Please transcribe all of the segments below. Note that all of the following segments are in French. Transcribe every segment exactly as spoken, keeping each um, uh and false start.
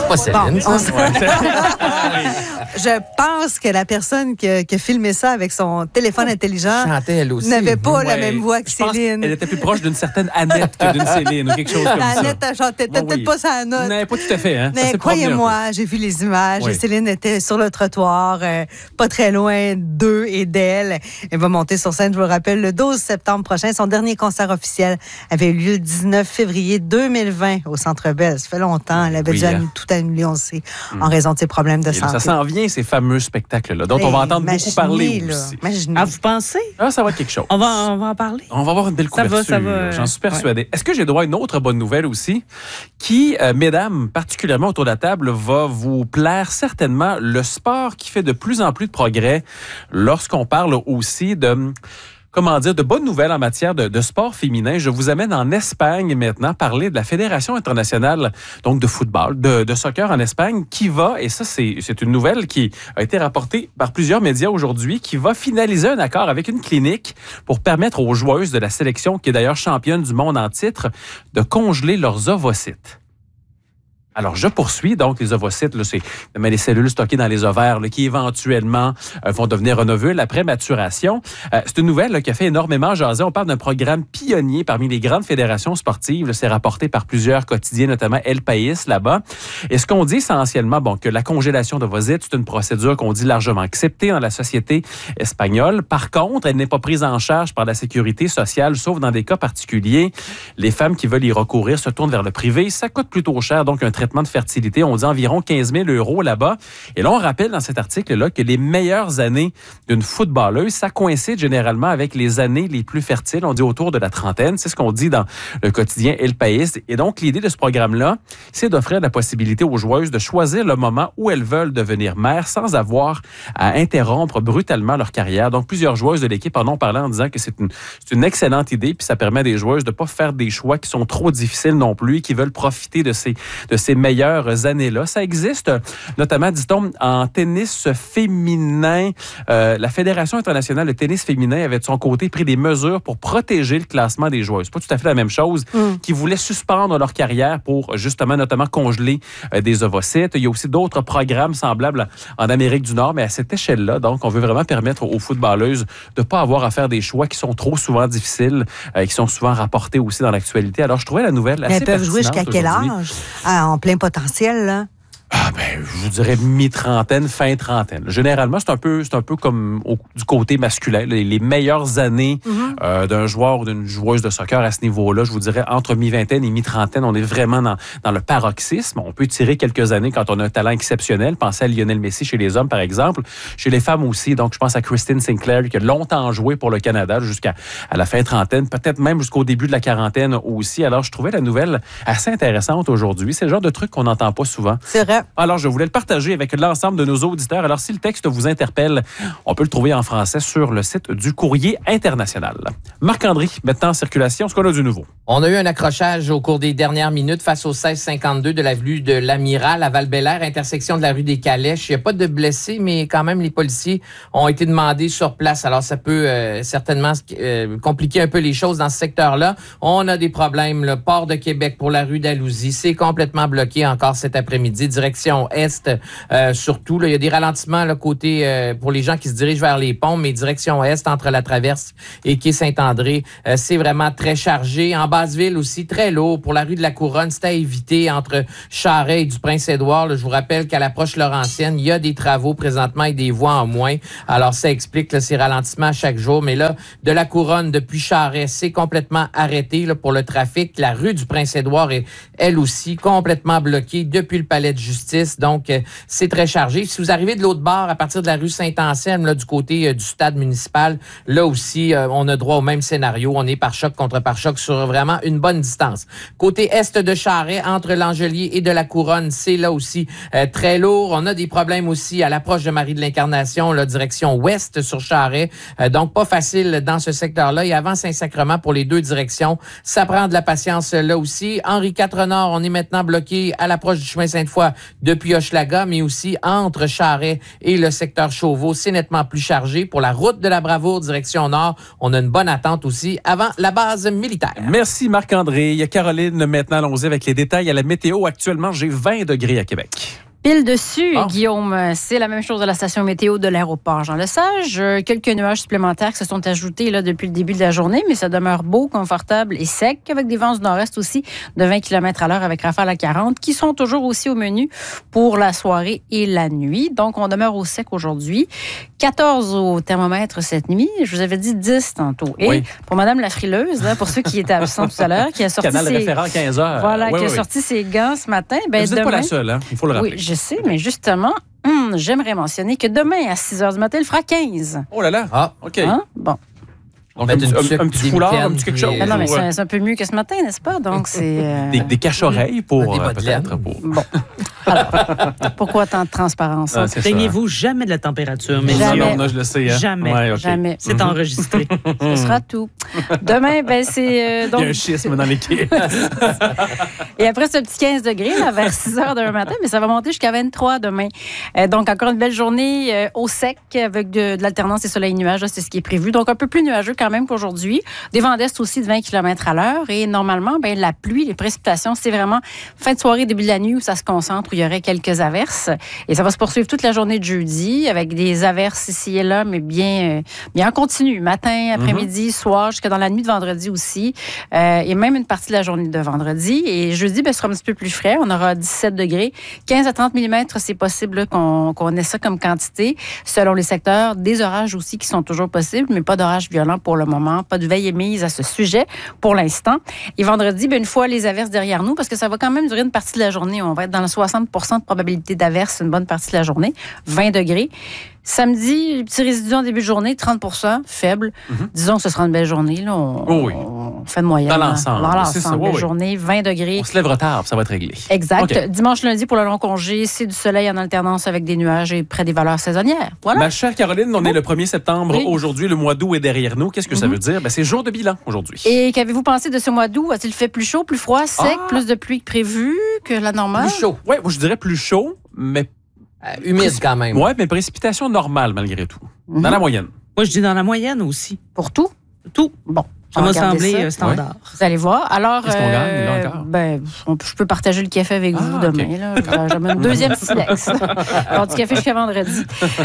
Pas Céline. Bon, je pense que la personne qui a, qui a filmé ça avec son téléphone intelligent chantait elle aussi. N'avait pas ouais. la même voix que Je pense Céline. Elle était plus proche d'une certaine Annette que d'une Céline ou quelque chose comme ça. Annette, elle chantait Bon, peut-être oui. pas sa note. Non, pas tout à fait. Hein? Mais croyez-moi, j'ai vu les images. Oui. Céline était sur le trottoir, euh, pas très loin d'eux et d'elle. Elle va monter sur scène, je vous le rappelle, le douze septembre prochain. Son dernier concert officiel avait eu lieu le dix-neuf février deux mille vingt au Centre Bell. Ça fait longtemps. Elle avait Oui, déjà hein. tout annulé, on sait, Mm. en raison de ses problèmes de Et là, santé. ça s'en vient, ces fameux spectacles-là, dont Hey, on va entendre beaucoup imaginez, parler là, aussi. imaginez. Ah, vous pensez? Ah, ça va être quelque chose. On va, on va en parler. On va avoir une belle Ça va, couverture, ça va, j'en suis persuadé. ouais. Est-ce que j'ai droit à une autre bonne nouvelle aussi qui, euh, mesdames, particulièrement autour de la table, va vous plaire certainement, le sport qui fait de plus en plus de progrès lorsqu'on parle aussi de... Comment dire, de bonnes nouvelles en matière de, de sport féminin. Je vous amène en Espagne maintenant parler de la Fédération internationale donc de football, de, de soccer en Espagne, qui va, et ça c'est, c'est une nouvelle qui a été rapportée par plusieurs médias aujourd'hui, qui va finaliser un accord avec une clinique pour permettre aux joueuses de la sélection, qui est d'ailleurs championne du monde en titre, de congeler leurs ovocytes. Alors, je poursuis. Donc, les ovocytes, là, c'est les cellules stockées dans les ovaires là, qui éventuellement euh, vont devenir un ovule après maturation. Euh, c'est une nouvelle là, qui a fait énormément jaser. On parle d'un programme pionnier parmi les grandes fédérations sportives. Là, c'est rapporté par plusieurs quotidiens, notamment El País là-bas. Et ce qu'on dit essentiellement, bon, que la congélation d'ovocytes, c'est une procédure qu'on dit largement acceptée dans la société espagnole. Par contre, elle n'est pas prise en charge par la sécurité sociale, sauf dans des cas particuliers. Les femmes qui veulent y recourir se tournent vers le privé. Ça coûte plutôt cher, donc un traitement de fertilité. On dit environ quinze mille euros là-bas. Et là, on rappelle dans cet article-là que les meilleures années d'une footballeuse, ça coïncide généralement avec les années les plus fertiles. On dit autour de la trentaine. C'est ce qu'on dit dans le quotidien El País. Et donc, l'idée de ce programme-là, c'est d'offrir la possibilité aux joueuses de choisir le moment où elles veulent devenir mères sans avoir à interrompre brutalement leur carrière. Donc, plusieurs joueuses de l'équipe en ont parlé en disant que c'est une, c'est une excellente idée, puis ça permet à des joueuses de ne pas faire des choix qui sont trop difficiles non plus et qui veulent profiter de ces, de ces meilleures années-là. Ça existe, notamment, dit-on, en tennis féminin. Euh, la Fédération internationale de tennis féminin avait de son côté pris des mesures pour protéger le classement des joueuses. C'est pas tout à fait la même chose, mm. qui voulaient suspendre leur carrière pour, justement, notamment congeler euh, des ovocytes. Il y a aussi d'autres programmes semblables en Amérique du Nord, mais à cette échelle-là, donc, on veut vraiment permettre aux footballeuses de ne pas avoir à faire des choix qui sont trop souvent difficiles, euh, qui sont souvent rapportés aussi dans l'actualité. Alors, je trouvais la nouvelle assez pertinente. Elles peuvent jouer jusqu'à quel âge? Ah, en plein potentiel, là? Ah ben, je vous dirais mi-trentaine, fin trentaine. Généralement, c'est un peu, c'est un peu comme au, du côté masculin. Les, les meilleures années mm-hmm. euh, d'un joueur ou d'une joueuse de soccer à ce niveau-là, je vous dirais entre mi-vingtaine et mi-trentaine, on est vraiment dans, dans le paroxysme. On peut tirer quelques années quand on a un talent exceptionnel. Pensez à Lionel Messi chez les hommes, par exemple. Chez les femmes aussi, donc je pense à Christine Sinclair qui a longtemps joué pour le Canada jusqu'à à la fin trentaine, peut-être même jusqu'au début de la quarantaine aussi. Alors, je trouvais la nouvelle assez intéressante aujourd'hui. C'est le genre de truc qu'on n'entend pas souvent. C'est vrai. Alors, je voulais le partager avec l'ensemble de nos auditeurs. Alors, si le texte vous interpelle, on peut le trouver en français sur le site du Courrier international. Marc-André, maintenant en circulation, est-ce qu'on a du nouveau? On a eu un accrochage au cours des dernières minutes face au seize cinquante-deux de l'avenue de l'Amiral à Val-Bélair, intersection de la rue des Calèches. Il n'y a pas de blessés, mais quand même, les policiers ont été demandés sur place. Alors, ça peut euh, certainement euh, compliquer un peu les choses dans ce secteur-là. On a des problèmes. Le port de Québec pour la rue d'Alousie, c'est complètement bloqué encore cet après-midi. Direction est, euh, surtout. Là, il y a des ralentissements là, côté euh, pour les gens qui se dirigent vers les ponts, mais direction est, entre la Traverse et quai Saint-André, euh, c'est vraiment très chargé. En Basse-Ville aussi, très lourd. Pour la rue de la Couronne, c'est à éviter entre Charest et du Prince-Édouard. Là, je vous rappelle qu'à l'approche Laurentienne, il y a des travaux présentement et des voies en moins. Alors, ça explique là, ces ralentissements chaque jour. Mais là, de la Couronne, depuis Charest, c'est complètement arrêté là, pour le trafic. La rue du Prince-Édouard est, elle aussi, complètement bloquée depuis le palais de justice. Donc, euh, c'est très chargé. Si vous arrivez de l'autre bord, à partir de la rue Saint-Anselme, là, du côté euh, du stade municipal, là aussi, euh, on a droit au même scénario. On est pare-choc contre pare-choc sur vraiment une bonne distance. Côté est de Charest, entre l'Angelier et de la Couronne, c'est là aussi euh, très lourd. On a des problèmes aussi à l'approche de Marie de l'Incarnation, la direction ouest sur Charest. Euh, donc, pas facile dans ce secteur-là. Et avant Saint-Sacrement, pour les deux directions, ça prend de la patience là aussi. Henri quatre Nord, on est maintenant bloqué à l'approche du chemin Sainte-Foy depuis Hochelaga, mais aussi entre Charest et le secteur Chauveau. C'est nettement plus chargé. Pour la route de la Bravoure, direction nord, on a une bonne attente aussi avant la base militaire. Merci Marc-André. Il y a Caroline maintenant, allons-y avec les détails à la météo. Actuellement, j'ai vingt degrés à Québec. Pile dessus, oh. Guillaume. C'est la même chose à la station météo de l'aéroport Jean-Lesage. Quelques nuages supplémentaires qui se sont ajoutés là, depuis le début de la journée, mais ça demeure beau, confortable et sec, avec des vents du nord-est aussi de vingt kilomètres à l'heure avec rafale à quarante, qui sont toujours aussi au menu pour la soirée et la nuit. Donc, on demeure au sec aujourd'hui. quatorze au thermomètre cette nuit. Je vous avais dit dix tantôt. Et oui. pour Madame la frileuse, là, pour ceux qui étaient absents tout à l'heure, qui a sorti Canal ses... référent quinze heures. Voilà, oui, qui oui, a sorti ses gants ce matin. Ben, vous n'êtes demain... pas la seule, hein? Il faut le rappeler. Oui, je sais, mais justement, hum, j'aimerais mentionner que demain, à six heures du matin, il fera quinze. Oh là là! Ah, OK. Hein? Bon. Donc, un, petit, un, un petit foulard, un petit quelque chose. Mais non, mais ou, c'est, c'est un peu mieux que ce matin, n'est-ce pas? Donc, c'est... Euh... Des, des cache-oreilles pour, des euh, peut-être. Pour... Bon. Alors, pourquoi tant de transparence? Ah, Plaignez-vous jamais de la température, mais jamais. Non, je le sais. Hein? Jamais. Ouais, okay. Jamais. C'est mm-hmm. enregistré. Ce sera tout. Demain, ben, c'est... Euh, donc... Il y a un schisme dans l'équipe. Et après ce petit quinze degrés, là, vers six heures demain matin, mais ça va monter jusqu'à vingt-trois demain. Euh, donc, encore une belle journée euh, au sec, avec de, de l'alternance et soleil-nuages. C'est ce qui est prévu. Donc, un peu plus nuageux quand même qu'aujourd'hui. Des vents d'est aussi de vingt kilomètres à l'heure. Et normalement, ben, la pluie, les précipitations, c'est vraiment fin de soirée, début de la nuit où ça se concentre, où il y aurait quelques averses. Et ça va se poursuivre toute la journée de jeudi avec des averses ici et là, mais bien, euh, bien en continu. Matin, après-midi, mm-hmm. soir, jusqu'à dans la nuit de vendredi aussi. Euh, et même une partie de la journée de vendredi. Et jeudi, ben, ce sera un petit peu plus frais. On aura dix-sept degrés. quinze à trente millimètres, c'est possible là, qu'on, qu'on ait ça comme quantité. Selon les secteurs, des orages aussi qui sont toujours possibles, mais pas d'orages violents pour le moment. Pas de veille émise à ce sujet pour l'instant. Et vendredi, bien, une fois les averses derrière nous, parce que ça va quand même durer une partie de la journée. On va être dans le soixante pour cent de probabilité d'averse une bonne partie de la journée. vingt degrés. Samedi, petit résidu en début de journée, trente pour cent, faible. Mm-hmm. Disons que ce sera une belle journée. Là. On, oh oui. on fait de moyenne. Dans l'ensemble. Dans l'ensemble, c'est ça, belle oui, oui. journée, vingt degrés. On se lèvera tard, ça va être réglé. Exact. Okay. Dimanche, lundi, pour le long congé, c'est du soleil en alternance avec des nuages et près des valeurs saisonnières. Voilà. Ma chère Caroline, on bon. est le premier septembre Oui. aujourd'hui. Le mois d'août est derrière nous. Qu'est-ce que mm-hmm. ça veut dire? Ben, c'est jour de bilan aujourd'hui. Et qu'avez-vous pensé de ce mois d'août? A-t-il fait plus chaud, plus froid, sec, ah. plus de pluie que prévu, que la normale? Plus chaud. Oui, je dirais plus chaud, mais... Euh, humide Précip... quand même. Oui, mais précipitation normale malgré tout. Mm-hmm. Dans la moyenne. Moi, je dis dans la moyenne aussi. Pour tout? Tout. Bon. Ça m'a semblé euh, standard. Ouais. Vous allez voir. Alors, Est-ce qu'on euh, gagne là encore? Ben, on, je peux partager le café avec ah, vous demain. Okay. Là. J'amène une deuxième silex. Alors, du café jusqu'à vendredi.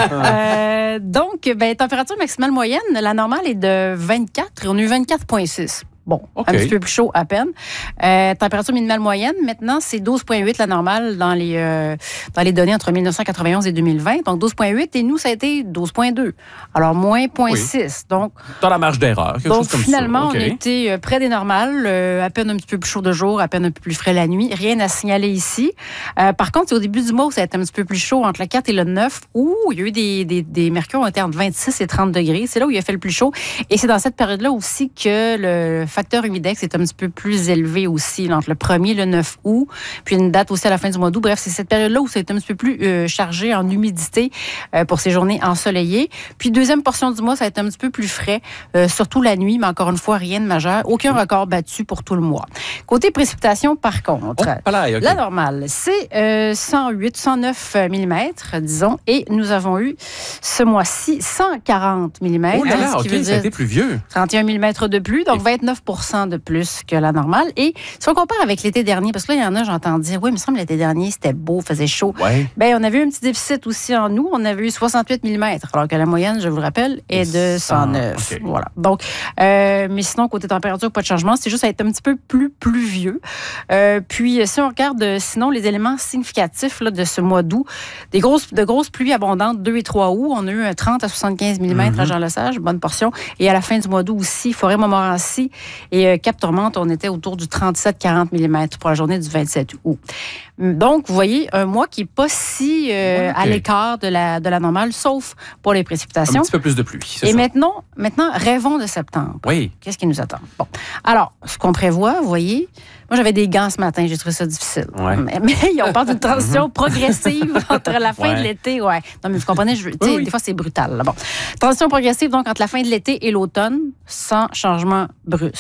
euh, donc, ben, température maximale moyenne, la normale est de vingt-quatre et on a eu vingt-quatre virgule six. Bon, okay. Un petit peu plus chaud à peine. Euh, température minimale moyenne, maintenant, c'est douze virgule huit la normale dans les, euh, dans les données entre dix-neuf cent quatre-vingt-onze et deux mille vingt. Donc, douze virgule huit et nous, ça a été douze virgule deux. Alors, moins zéro virgule six. Oui. Donc, dans la marge d'erreur, quelque donc, chose comme finalement, ça. Okay. on était près des normales, euh, à peine un petit peu plus chaud de jour, à peine un peu plus frais la nuit. Rien à signaler ici. Euh, par contre, c'est au début du mois où ça a été un petit peu plus chaud, entre le quatre et le neuf, où il y a eu des, des, des mercures ont été entre vingt-six et trente degrés. C'est là où il a fait le plus chaud. Et c'est dans cette période-là aussi que le facteur humidex est un petit peu plus élevé aussi, là, entre le premier et le neuf août, puis une date aussi à la fin du mois d'août. Bref, c'est cette période-là où c'est un petit peu plus euh, chargé en humidité euh, pour ces journées ensoleillées. Puis, deuxième portion du mois, ça va être un petit peu plus frais, euh, surtout la nuit, mais encore une fois, rien de majeur. Aucun record battu pour tout le mois. Côté précipitation, par contre, oh, palais, okay. la normale, c'est euh, cent huit, cent neuf millimètres, disons, et nous avons eu ce mois-ci cent quarante millimètres. Oh là là, ce qui OK, veut ça a dire été plus vieux. trente et un millimètres de plus, donc vingt-neuf pour cent de plus que la normale. Et si on compare avec l'été dernier, parce que là, il y en a, j'entends dire, oui, il me semble l'été dernier, c'était beau, faisait chaud. Ouais. Bien, on avait eu un petit déficit aussi en nous. On avait eu soixante-huit millimètres, alors que la moyenne, je vous le rappelle, est de cent neuf. Okay. Voilà. Donc, euh, mais sinon, côté température, pas de changement. C'est juste, ça a été un petit peu plus pluvieux. Euh, puis, si on regarde, sinon, les éléments significatifs là, de ce mois d'août, des grosses, de grosses pluies abondantes, deux et trois août. On a eu un trente à soixante-quinze millimètres mm-hmm. à Jean-Lesage, bonne portion. Et à la fin du mois d'août aussi, Forêt-Montmorency et euh, Cap-Tourmente, on était autour du trente-sept à quarante millimètres pour la journée du vingt-sept août. Donc, vous voyez, un mois qui n'est pas si euh, okay. à l'écart de la, de la normale, sauf pour les précipitations. Un petit peu plus de pluie, c'est Et ça. maintenant, maintenant, rêvons de septembre. Oui. Qu'est-ce qui nous attend? Bon. Alors, ce qu'on prévoit, vous voyez, moi, j'avais des gants ce matin, j'ai trouvé ça difficile. Ouais. Mais, mais on parle d'une transition progressive entre la fin ouais. de l'été. Ouais. Non, mais vous comprenez, je, oui, oui. des fois, c'est brutal. Là. Bon. Transition progressive, donc, entre la fin de l'été et l'automne, sans changement brusque.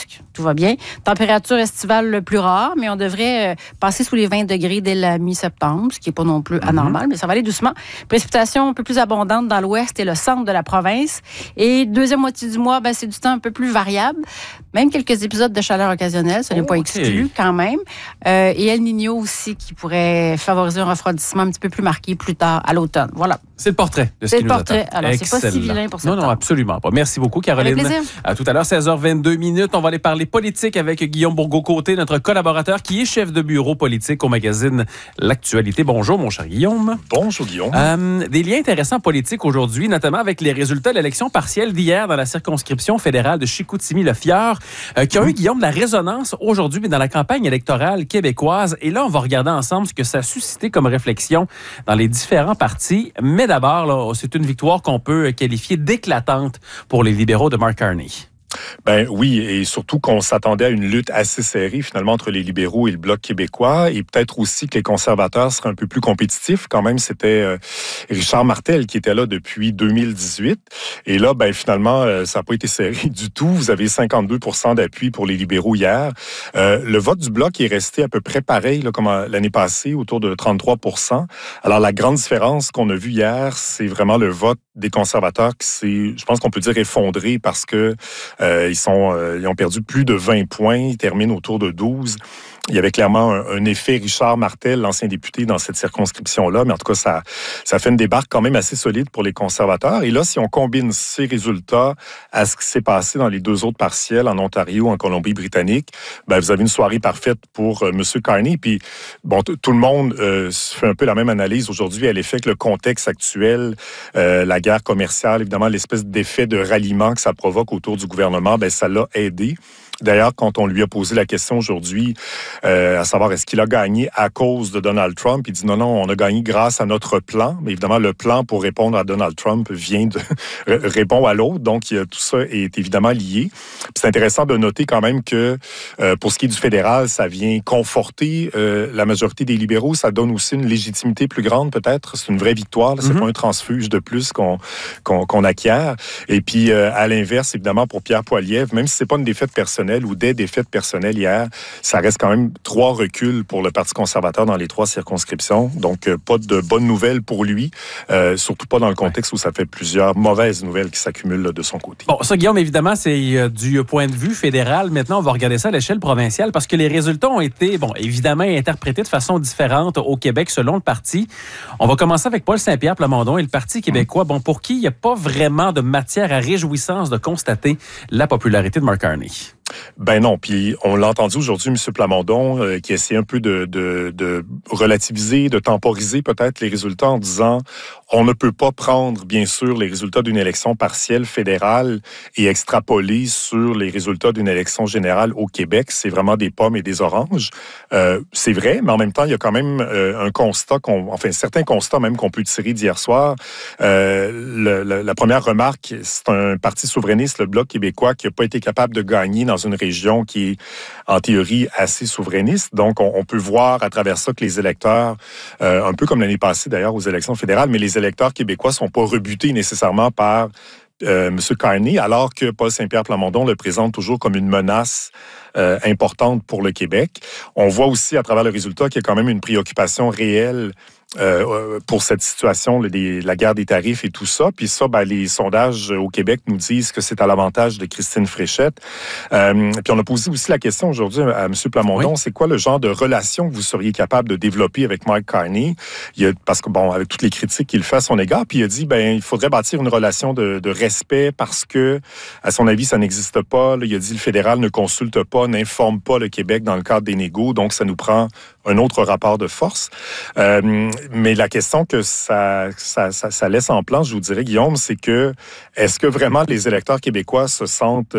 presque. Tout va bien. Température estivale le plus rare, mais on devrait euh, passer sous les vingt degrés dès la mi-septembre, ce qui n'est pas non plus anormal, mm-hmm. mais ça va aller doucement. Précipitations un peu plus abondantes dans l'ouest et le centre de la province. Et deuxième moitié du mois, ben, c'est du temps un peu plus variable. Même quelques épisodes de chaleur occasionnelle, ce n'est oh, pas exclu okay. quand même. Euh, et El Niño aussi, qui pourrait favoriser un refroidissement un petit peu plus marqué plus tard à l'automne. Voilà. C'est le portrait de ce c'est qui le nous portrait. attend. Alors, Excellent. C'est pas si vilain pour septembre. Non, non, absolument pas. Merci beaucoup, Caroline. Avec plaisir. À tout à l'heure, seize heures vingt-deux minutes. On va aller parler politique avec Guillaume Bourgault-Côté, notre collaborateur qui est chef de bureau politique au magazine L'Actualité. Bonjour, mon cher Guillaume. Bonjour, Guillaume. Euh, des liens intéressants politiques aujourd'hui, notamment avec les résultats de l'élection partielle d'hier dans la circonscription fédérale de Chicoutimi-Le-Fjord, euh, qui ont eu, Guillaume, de la résonance aujourd'hui dans la campagne électorale québécoise. Et là, on va regarder ensemble ce que ça a suscité comme réflexion dans les différents partis. Mais d'abord, là, c'est une victoire qu'on peut qualifier d'éclatante pour les libéraux de Mark Carney. Ben oui, et surtout qu'on s'attendait à une lutte assez serrée finalement entre les libéraux et le Bloc québécois, et peut-être aussi que les conservateurs seraient un peu plus compétitifs. Quand même, c'était euh, Richard Martel qui était là depuis deux mille dix-huit, et là, ben finalement, euh, ça n'a pas été serré du tout. Vous avez cinquante-deux pour cent d'appui pour les libéraux hier. Euh, le vote du Bloc est resté à peu près pareil là, comme l'année passée, autour de trente-trois pour cent. Alors la grande différence qu'on a vue hier, c'est vraiment le vote des conservateurs qui s'est, je pense qu'on peut dire, effondré parce que euh, ils sont, euh, ils ont perdu plus de vingt points, ils terminent autour de douze. Il y avait clairement un, un effet Richard Martel, l'ancien député, dans cette circonscription-là, mais en tout cas, ça, ça fait une débarque quand même assez solide pour les conservateurs. Et là, si on combine ces résultats à ce qui s'est passé dans les deux autres partiels, en Ontario, en Colombie-Britannique, ben, vous avez une soirée parfaite pour euh, M. Carney. Puis, bon, t- tout le monde euh, fait un peu la même analyse aujourd'hui à l'effet que le contexte actuel, euh, la guerre commerciale, évidemment, l'espèce d'effet de ralliement que ça provoque autour du gouvernement, ben, ça l'a aidé. D'ailleurs, quand on lui a posé la question aujourd'hui, euh, à savoir est-ce qu'il a gagné à cause de Donald Trump, il dit non, non, on a gagné grâce à notre plan. Mais évidemment, le plan pour répondre à Donald Trump vient de répond à l'autre. Donc, tout ça est évidemment lié. Puis c'est intéressant de noter quand même que euh, pour ce qui est du fédéral, ça vient conforter euh, la majorité des libéraux. Ça donne aussi une légitimité plus grande, peut-être. C'est une vraie victoire. Là. C'est mm-hmm. pas un transfuge de plus qu'on, qu'on, qu'on acquiert. Et puis, euh, à l'inverse, évidemment, pour Pierre Poilievre, même si c'est pas une défaite personnelle, ou des défaites personnelles hier, ça reste quand même trois reculs pour le Parti conservateur dans les trois circonscriptions. Donc, euh, pas de bonnes nouvelles pour lui, euh, surtout pas dans le contexte où ça fait plusieurs mauvaises nouvelles qui s'accumulent là, de son côté. Bon, ça, Guillaume, évidemment, c'est euh, du point de vue fédéral. Maintenant, on va regarder ça à l'échelle provinciale parce que les résultats ont été, bon, évidemment, interprétés de façon différente au Québec selon le parti. On va commencer avec Paul Saint-Pierre Plamondon et le Parti québécois, bon, pour qui il n'y a pas vraiment de matière à réjouissance de constater la popularité de Mark Carney. Ben non, puis on l'a entendu aujourd'hui, M. Plamondon, euh, qui essaie un peu de, de, de relativiser, de temporiser peut-être les résultats en disant on ne peut pas prendre, bien sûr, les résultats d'une élection partielle fédérale et extrapoler sur les résultats d'une élection générale au Québec. C'est vraiment des pommes et des oranges. Euh, c'est vrai, mais en même temps, il y a quand même euh, un constat, qu'on, enfin, certains constats même qu'on peut tirer d'hier soir. Euh, le, le, la première remarque, c'est un parti souverainiste, le Bloc québécois, qui n'a pas été capable de gagner dans une région qui est, en théorie, assez souverainiste. Donc, on, on peut voir à travers ça que les électeurs, euh, un peu comme l'année passée d'ailleurs aux élections fédérales, mais les électeurs québécois ne sont pas rebutés nécessairement par euh, M. Carney, alors que Paul Saint-Pierre Plamondon le présente toujours comme une menace euh, importante pour le Québec. On voit aussi à travers le résultat qu'il y a quand même une préoccupation réelle Euh, pour cette situation, les, la guerre des tarifs et tout ça. Puis ça, ben, les sondages au Québec nous disent que c'est à l'avantage de Christine Fréchette. Euh, puis on a posé aussi la question aujourd'hui à M. Plamondon, oui. C'est quoi le genre de relation que vous seriez capable de développer avec Mark Carney? Il a, parce que, bon, avec toutes les critiques qu'il fait à son égard, puis il a dit, ben, il faudrait bâtir une relation de, de respect parce que, à son avis, ça n'existe pas. Là, il a dit, le fédéral ne consulte pas, n'informe pas le Québec dans le cadre des négos, donc ça nous prend un autre rapport de force. Euh, mais la question que ça, ça, ça, ça laisse en plan, je vous dirais, Guillaume, c'est que est-ce que vraiment les électeurs québécois se sentent